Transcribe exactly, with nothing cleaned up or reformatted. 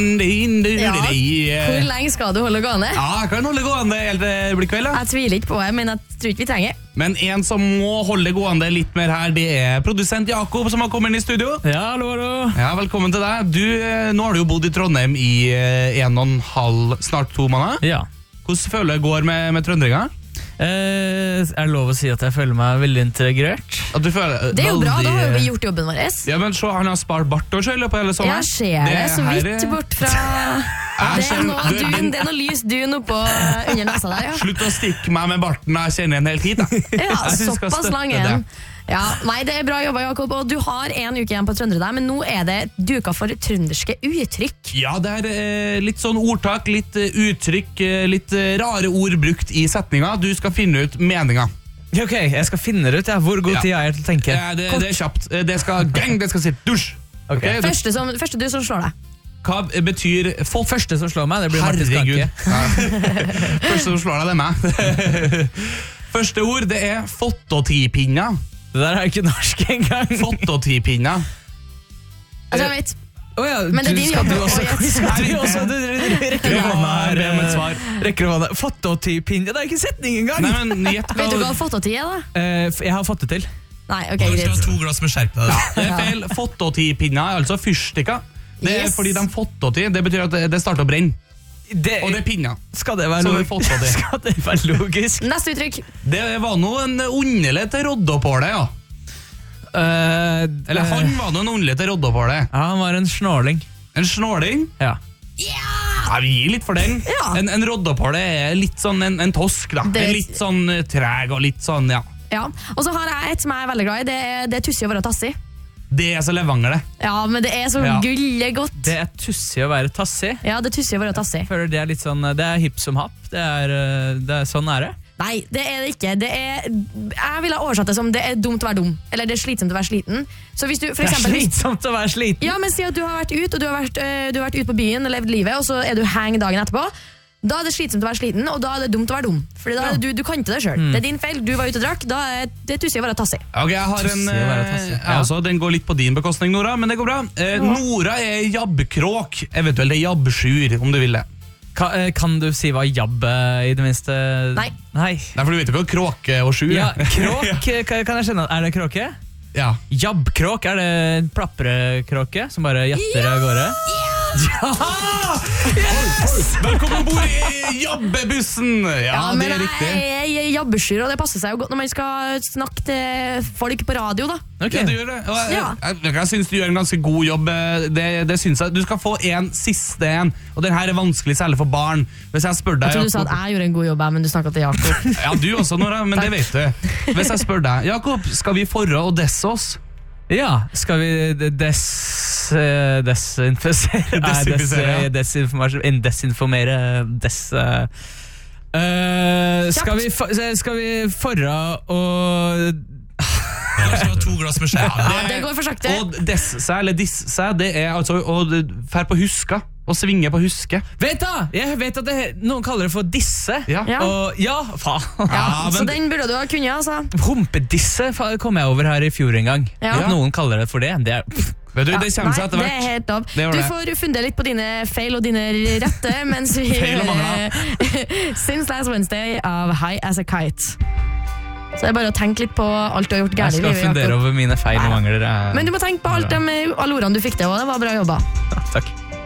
Ja, hvor lenge skal du holde gående? Ja, jeg kan holde gående helt til det blir kveld. Ja. Jeg tviler ikke på det, men jeg tror ikke vi trenger. Men en som må holde gående litt mer her, det er produsent Jakob som har kommet inn i studio. Ja, hallo, hallo. Ja, velkommen til deg. Du, nå har du jo bodd i Trondheim i en og en halv, snart to måneder. Ja. Hvordan føler det går med, med trøndringer? Eh, er det lov å si at jeg føler meg veldig integrert? At du føler, Det er jo veldig... bra, da har jo vi gjort jobben vår. Ja, men så han har spart bart og skjølle på hele sommeren. Jeg ser det, så her vidt er- bort fra... Det er noe dun, det er noe lys dun oppå under nesa der, ja. Slutt å stikke meg med barten, jeg kjenner en helt hit da. Ja, Jeg synes vi skal såpass støtte lang det. en. Ja, nei, det er bra jobba, Jakob, og du har en uke igjen på Trøndre der, men nå er det duka for trønderske uttrykk. Ja, det er eh, litt sånn ordtak, litt eh, uttrykk, eh, litt eh, rare ord brukt i setninga. Du skal finne ut meninga. Ja, ok, jeg skal finne det ut, ja. Hvor god Ja. tid har jeg til å tenke? Ja, det, det er kjapt. Eh, Det skal gang, det skal si dusj. Ok. Ok, du- Første, som, første du som slår deg. Hva betyr fått? Første som slår meg, det blir Martin Herregud. Skanke. Ja. Første som slår deg, det er meg. Første ord, det er fottotipinna. Det der er ikke norsk engang. Fottotipinna. Altså, jeg vet. Åja, Men det er du din skal jobb du også å gjette. skal du også du, du, du, rekker du hånda her? Det var et svar. Rekker du hånda? Fototypin, det er ikke setning engang. Nei, men gjett Vet du hva hva... fottotid er, da? Eh, f- jeg har fått det til. Nei, ok, greit. to glass med skjerp deg. Det er feil. Fottotipinna er altså fyrstikka. Det er Yes. fordi de fottoti, det betyr at det- det starter å brenne. Det, Og det er pinna. skal det være Så log- vi fått det. Skal det være logisk? Neste uttrykk. Det var nå en underlig til roddopåle, ja. Eh, Eller han var nå en underlig til roddopåle. Ja, han var en snåling. En snåling. Ja. Ja, vi gir litt for den. Ja. En, en roddopåle er litt sånn en, en tosk, da. Det- En litt sånn eh, treg og litt sånn, ja. Ja. Og så har jeg et som jeg er veldig glad i. Det er, det er tussig å være tassig. Det er så levanger, det. Ja, men det er så Ja. gullegodt. Det er tussig å være tassig. Ja, det er tussig å være tassig. Jeg føler det er litt sånn, det er hipp som happ. Det er, eh, det er sånn er det. Nei, det er det ikke. Det er, jeg ville ha oversatt det som det er dumt å være dum. Eller det er slitsomt å være sliten. Så hvis du, for Det er eksempel, hvis- slitsomt å være sliten. Ja, men si at du har vært ut, og du har vært, øh, du har vært ut på byen og levd livet, og så er du hang dagen etterpå. Da er det slitsomt å være sliten, og da er det dumt å være dum. Fordi da, Ja. du, du kan ikke det selv. Det er din feil, du var ute og drakk, da er det tussig å være tassig. Ok, jeg har en Tussig å være eh, tassig. ja, altså, Den går litt på din bekostning, Nora, men det går bra. Eh, Nora er jabbkråk, eventuelt er jabbsjur, om du vil det. Kan, eh, kan du si hva jabb er, i det minste? Nei. Nei. Nei, for du vet jo hva kråke og sjur Ja, er. kråk, eh, kan kan jeg skjønne. Er det kråke? Ja. Jabbkråk, er det en plaprekråke som bare jatter av gårde? Yes! Velkommen ombord i jabbebussen! Ja, Ja, det men er riktig. jeg er jabbeskyr, og det passer seg jo godt når man skal snakke til folk på radio, da. Ok. Ja, du gjør det. Og jeg, Ja. jeg, jeg, jeg synes du gjør en ganske god jobb. Det, det synes jeg. Du skal få en siste en, og den her er vanskelig særlig for barn. Hvis jeg spør deg, Jeg trodde du sa Jakob- at jeg gjorde en god jobb, men du snakket til Jakob. Ja, du også, Nora, men det vet du. Hvis jeg spør deg, Jakob, skal vi forre og desse oss? Ja, skal vi de- des... eh, desinfisere? Nei, Desinfisere, ja. des, desinformasjon- in- Desinformere Des... eh, eh, skal, vi, for- skal vi forra og To glass med skjær. Ja, det går for sakte. Og desse seg, eller disse seg, det er altså å fære på huska. Å svinge på huske. Vet da! Jeg vet at det, noen kaller det for disse. Ja. Ja. Og ja, faen. Ja, men- så den burde du ha kunnet, altså. Humpedisse fa- kom jeg over her i fjor en gang. Ja. At noen kaller det for det. Det er Vet du, det kommer Nei, seg etter det er hvert. helt lov. Det gjør Du det. får fundere litt på dine feil og dine rette mens vi Feil og mangler. Since Last Wednesday av High As A Kite. Så det er bare å tenke litt på alt du har gjort Jeg gærent i skal livet, fundere Jakob. over mine feil og mangler. eh. Men du må tenke på alt de, alle ordene du fikk til, og det var bra jobba. Ja, takk.